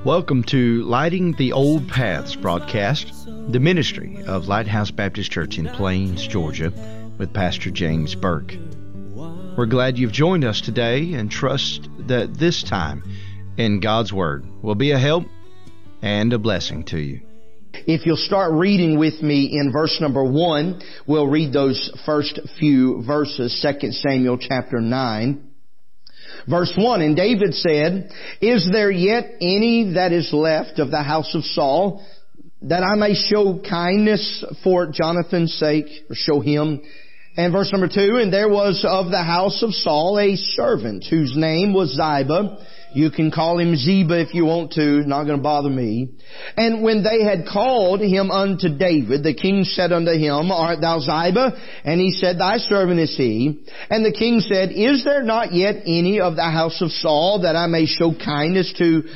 Welcome to Lighting the Old Paths broadcast, the ministry of Lighthouse Baptist Church in Plains, Georgia, with Pastor James Burke. We're glad you've joined us today and trust that this time in God's Word will be a help and a blessing to you. If you'll start reading with me in verse number 1, we'll read those first few verses, 2 Samuel chapter 9. Verse 1, and David said, "Is there yet any that is left of the house of Saul, that I may show kindness for Jonathan's sake," or show him? And verse number 2, and there was of the house of Saul a servant whose name was Ziba. You can call him Ziba if you want to, not going to bother me. And when they had called him unto David, the king said unto him, "Art thou Ziba?" And he said, "Thy servant is he." And the king said, "Is there not yet any of the house of Saul, that I may show kindness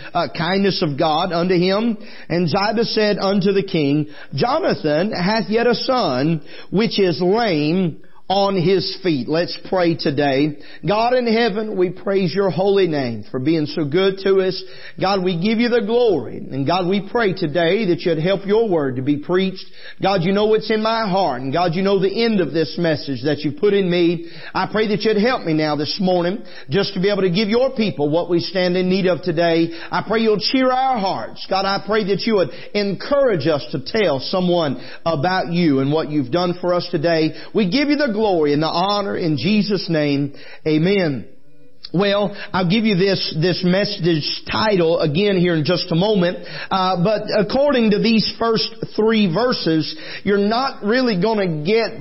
of God unto him?" And Ziba said unto the king, "Jonathan hath yet a son, which is lame on his feet." Let's pray today. God in heaven, we praise your holy name for being so good to us. God, we give you the glory. And God, we pray today that you'd help your word to be preached. God, you know what's in my heart. And God, you know the end of this message that you put in me. I pray that you'd help me now this morning just to be able to give your people what we stand in need of today. I pray you'll cheer our hearts. God, I pray that you would encourage us to tell someone about you and what you've done for us today. We give you the glory and the honor in Jesus' name. Amen. Well, I'll give you this message title again here in just a moment. But according to these first 3 verses, you're not really going to get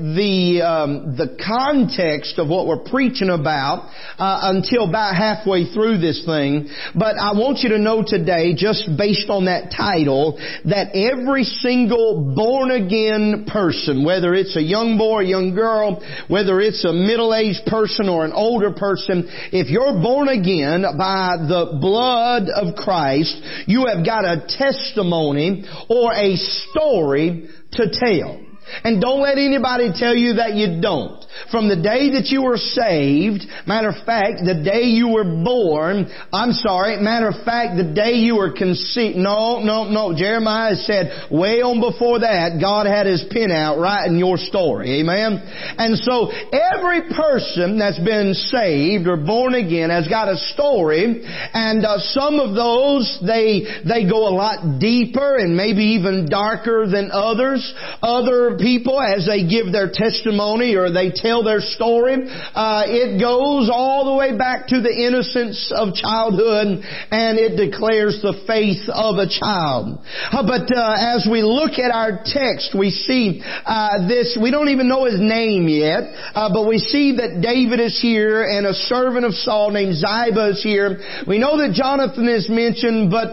the context of what we're preaching about until about halfway through this thing. But I want you to know today, just based on that title, that every single born-again person, whether it's a young boy, a young girl, whether it's a middle-aged person or an older person, if you're born again by the blood of Christ, you have got a testimony or a story to tell. And don't let anybody tell you that you don't. From the day that you were saved, matter of fact, the day you were born, matter of fact, the day you were conceived. No. Jeremiah said way on before that, God had His pen out writing your story. Amen? And so every person that's been saved or born again has got a story, and some of those, they go a lot deeper and maybe even darker than others. Other people, as they give their testimony or they tell their story, it goes all the way back to the innocence of childhood, and it declares the faith of a child. But as we look at our text, we see this. We don't even know his name yet, but we see that David is here, and a servant of Saul named Ziba is here. We know that Jonathan is mentioned, but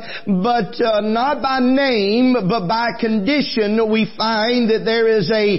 not by name, but by condition. We find that there is a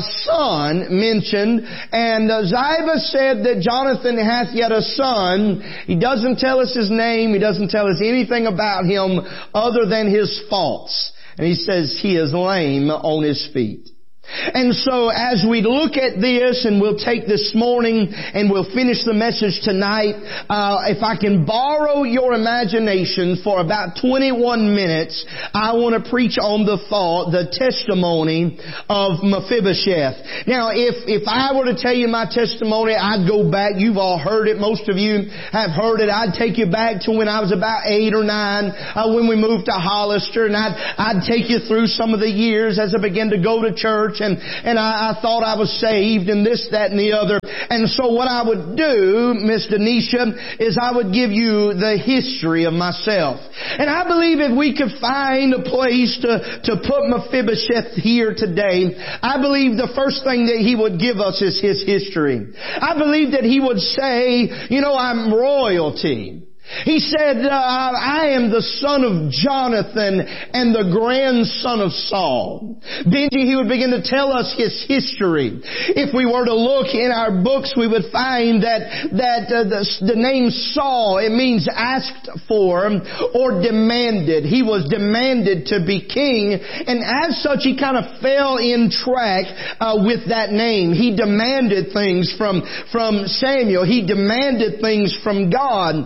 son mentioned, and Ziba said that Jonathan hath yet a son. He doesn't tell us his name. He doesn't tell us anything about him other than his faults. And he says he is lame on his feet. And so as we look at this, and we'll take this morning and we'll finish the message tonight, if I can borrow your imagination for about 21 minutes, I want to preach on the testimony of Mephibosheth. Now, if I were to tell you my testimony, I'd go back. You've all heard it. Most of you have heard it. I'd take you back to when I was about 8 or 9, when we moved to Hollister, and I'd take you through some of the years as I began to go to church. And I thought I was saved and this, that, and the other. And so what I would do, Miss Denisha, is I would give you the history of myself. And I believe if we could find a place to put Mephibosheth here today, I believe the first thing that he would give us is his history. I believe that he would say, I'm royalty. He said, I am the son of Jonathan and the grandson of Saul. Benji, he would begin to tell us his history. If we were to look in our books, we would find that the name Saul, it means asked for or demanded. He was demanded to be king, and as such he kind of fell in track with that name. He demanded things from Samuel. He demanded things from God. But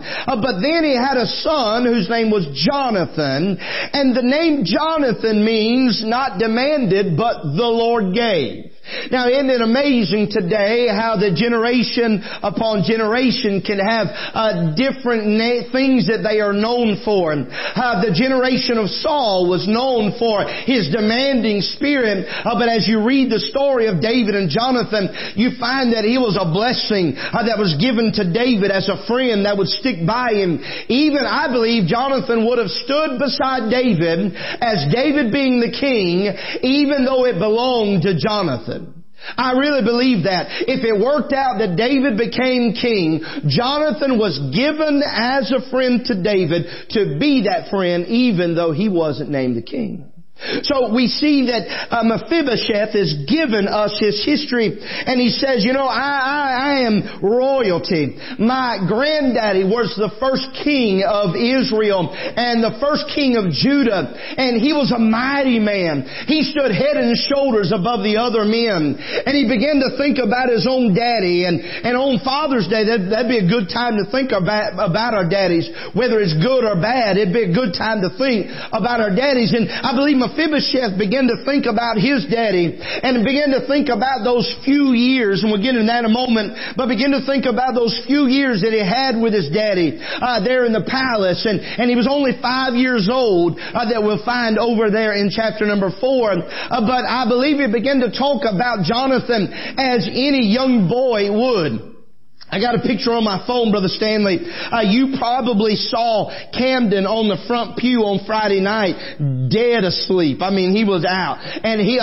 But then he had a son whose name was Jonathan. And the name Jonathan means not demanded, but the Lord gave. Now, isn't it amazing today how the generation upon generation can have different things that they are known for? The generation of Saul was known for his demanding spirit, but as you read the story of David and Jonathan, you find that he was a blessing that was given to David as a friend that would stick by him. Even, I believe, Jonathan would have stood beside David as David being the king, even though it belonged to Jonathan. I really believe that. If it worked out that David became king, Jonathan was given as a friend to David to be that friend even though he wasn't named the king. So we see that Mephibosheth is given us his history, and he says, I am royalty. My granddaddy was the first king of Israel and the first king of Judah, and he was a mighty man. He stood head and shoulders above the other men, and he began to think about his own daddy, and on Father's Day, that'd be a good time to think about our daddies, whether it's good or bad. It'd be a good time to think about our daddies, and I believe Mephibosheth began to think about his daddy and began to think about those few years, and we'll get into that in a moment, but begin to think about those few years that he had with his daddy there in the palace, and he was only 5 years old that we'll find over there in chapter number 4. But I believe he began to talk about Jonathan as any young boy would. I got a picture on my phone, Brother Stanley. You probably saw Camden on the front pew on Friday night, dead asleep. I mean, he was out. And he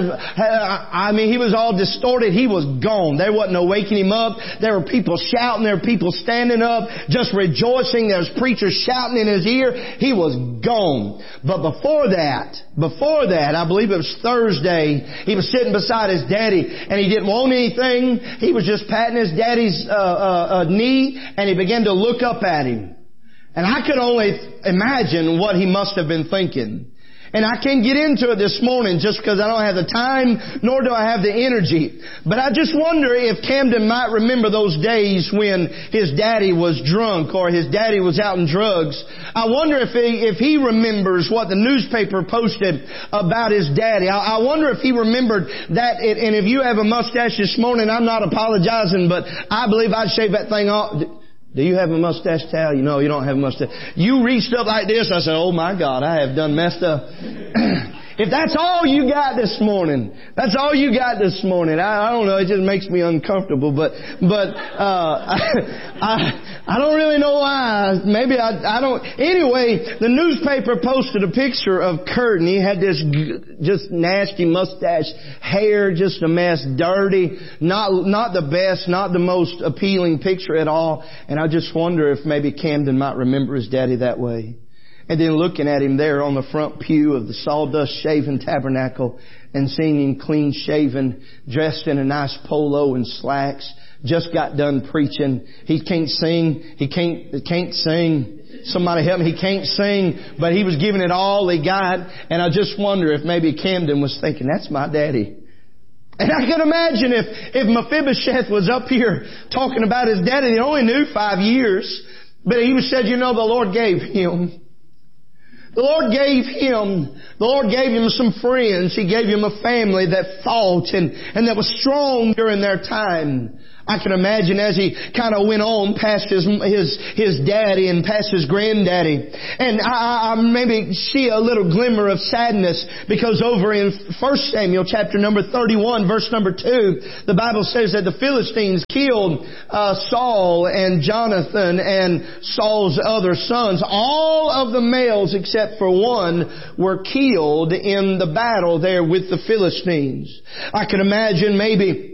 was all distorted. He was gone. There wasn't no waking him up. There were people shouting. There were people standing up, just rejoicing. There was preachers shouting in his ear. He was gone. But before that, I believe it was Thursday, he was sitting beside his daddy, and he didn't want anything. He was just patting his daddy's knee, and he began to look up at him. And I could only imagine what he must have been thinking. And I can't get into it this morning just because I don't have the time, nor do I have the energy. But I just wonder if Camden might remember those days when his daddy was drunk or his daddy was out in drugs. I wonder if he remembers what the newspaper posted about his daddy. I wonder if he remembered that. And if you have a mustache this morning, I'm not apologizing, but I believe I'd shave that thing off. Do you have a mustache, Tal? You know, you don't have a mustache. You reached up like this. I said, oh my God, I have done messed up. If that's all you got this morning, I don't know, it just makes me uncomfortable, but I don't really know why. Maybe I don't. Anyway, the newspaper posted a picture of Kurt, and he had this just nasty mustache, hair just a mess, dirty, not the best, not the most appealing picture at all. And I just wonder if maybe Camden might remember his daddy that way. And then looking at him there on the front pew of the sawdust shaven tabernacle and seeing him clean shaven, dressed in a nice polo and slacks, just got done preaching. He can't sing. He can't sing. Somebody help me. He can't sing, but he was giving it all he got. And I just wonder if maybe Camden was thinking, that's my daddy. And I can imagine if Mephibosheth was up here talking about his daddy. He only knew 5 years, but he said, the Lord gave him. The Lord gave him some friends. He gave him a family that fought and that was strong during their time. I can imagine as he kind of went on past his daddy and past his granddaddy. And I maybe see a little glimmer of sadness because over in 1 Samuel chapter number 31 verse number 2, the Bible says that the Philistines killed Saul and Jonathan and Saul's other sons. All of the males except for one were killed in the battle there with the Philistines. I can imagine maybe